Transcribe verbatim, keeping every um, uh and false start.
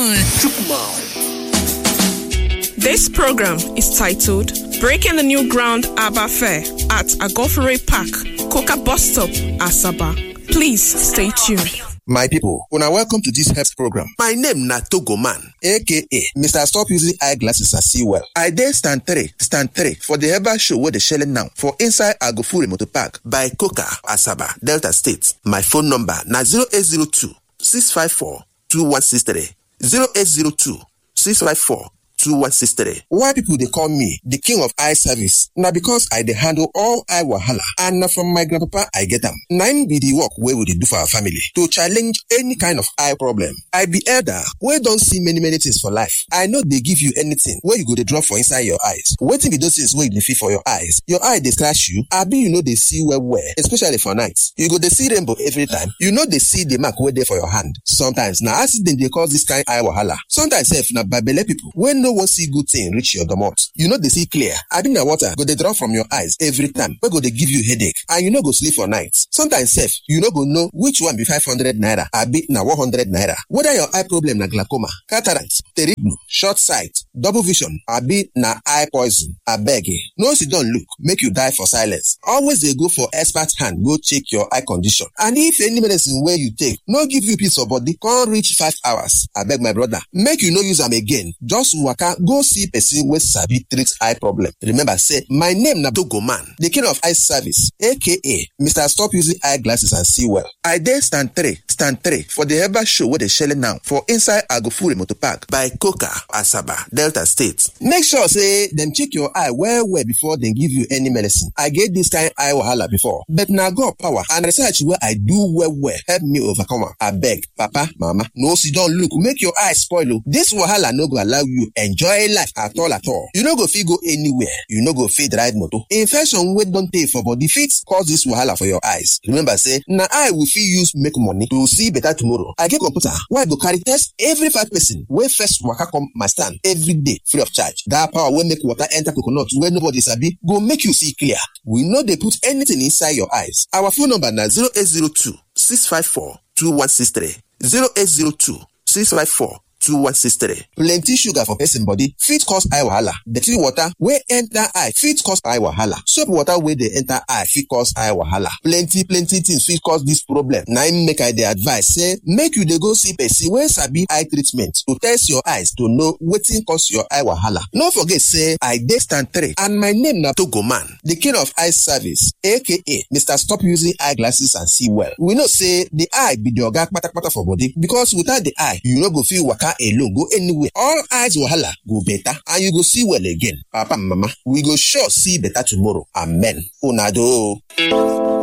down. This program is titled Breaking the New Ground Abba Fair at Agofere Park, Coca Bus Stop, Asaba. Please stay tuned. My people, una welcome to this health program. My name na Togoman, aka Mister Stop Using Eyeglasses and See Well. I dey stand three, stand three for the herbal show where they shelling now for inside Agofure Motor Park by Coca, Asaba, Delta State. My phone number na zero eight zero two, six five four, two one six three. zero eight zero two, six five four, two one six three. Why people they call me the king of eye service? Now because I dey handle all eye wahala and na from my grandpapa I get them. Nine be the work where we dey do for our family to challenge any kind of eye problem. I be elder where don't see many many things for life. I know they give you anything where you go to drop for inside your eyes. Waiting be those things where you feel for your eyes. Your eye they scratch you. I be you know they see well well, especially for nights. You go they see rainbow every time. You know they see the mark where they for your hand. Sometimes now accident they cause this kind eye wahala. Sometimes if na babele people when no one see good thing reach your domot. You know they see clear. I think the water go they drop from your eyes every time. Where go they give you headache and you know go sleep for nights. Sometimes safe you know go know which one be five hundred naira. I be na one hundred naira. Whether your eye problem na glaucoma, cataract, pterignu, short sight, double vision, I be na eye poison. I beg you. No sit don't look make you die for silence. Always they go for expert hand go check your eye condition. And if any medicine where you take no give you peace of body can't reach five hours. I beg my brother make you no use them again. Just waka go see person wey sabi treat eye problem. Remember say my name na Togoman, the king of eye service, aka Mister Stop Using Eyeglasses and See Well. I dey stand three, stand three for the herbal show where they shelling now for inside Agofure Motor Park by Coca, Asaba, Delta State. Make sure say them check your eye well well before they give you any medicine. I get this kind eye wahala before, but now God power and research where I do well well help me overcome am. I beg, papa, mama, no sit don't look make your eye spoil. This wahala no go allow you enjoy life at all at all. You no go fit go anywhere. You no go fit ride motor. Infection wey don tey for body fit cause this wahala for your eyes. Remember say na eye we fit use make money to see better tomorrow. I get computer wey I go carry test every five person wey first waka come my stand every day free of charge. That power wey make water enter coconut wey nobody sabi go make you see clear. We no dey put anything inside your eyes. Our phone number na zero eight zero two, six five four, two one six three. zero eight zero two, six five four, two one six three. Plenty sugar for person body fit cause eye wahala. Dirty water wey enter eye fit cause eye wahala. Soap water wey dey enter eye fit cause eye wahala. Plenty plenty things fit cause this problem. Na im make I dey advise say make you dey go see person wey sabi eye treatment to test your eyes to know wetin cause your eye wahala. No forget say I dey stand three and my name na Togoman, the king of eye service, aka Mister Stop Using Eyeglasses and See Well. We know say the eye be the oga kpatakpata for body because without the eye you no go fit waka alone go anywhere. All eyes wahala go better and you go see well again. Papa and mama, we go sure see better tomorrow. Amen. Una do.